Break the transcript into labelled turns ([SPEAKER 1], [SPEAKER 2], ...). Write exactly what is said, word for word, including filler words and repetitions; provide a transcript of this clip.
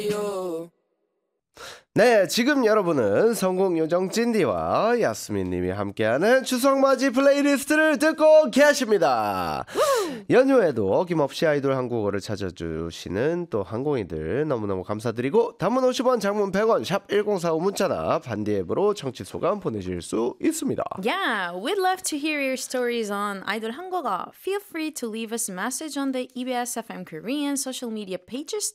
[SPEAKER 1] 네, 지금 여러분은 성공요정 찐디와 야스민님이 함께하는 추석맞이 플레이리스트를 듣고 계십니다. 연휴에도 어김없이 아이돌 한국어를 찾아주시는 또 항공이들 너무너무 감사드리고 단문 오십 원, 장문 백 원, 샵 일공사오 문자나 반디 앱으로 청취 소감 보내실 수 있습니다.
[SPEAKER 2] Yeah, we'd love to hear your stories on 아이돌 한국어. Feel free to leave us a message on the 이비에스 에프엠 Korean social media pages